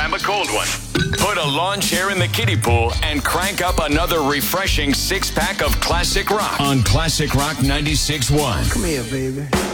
grab a cold one. Put a lawn chair in the kiddie pool and crank up another refreshing six-pack of classic rock on Classic Rock 96.1. Come here, baby.